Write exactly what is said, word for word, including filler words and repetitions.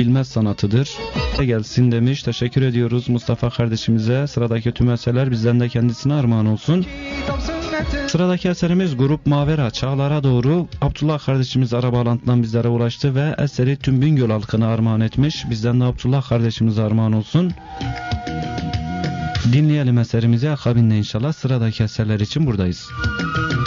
bilmez sanatıdır. Gelsin demiş. Teşekkür ediyoruz Mustafa kardeşimize. Sıradaki tüm eserler bizden de kendisine armağan olsun. Sıradaki eserimiz Grup Mavera Çağlar'a doğru. Abdullah kardeşimiz ara bağlantıdan bizlere ulaştı ve eseri tüm Bingöl halkına armağan etmiş. Bizden de Abdullah kardeşimize armağan olsun. Dinleyelim eserimizi, akabinde inşallah sıradaki eserler için buradayız.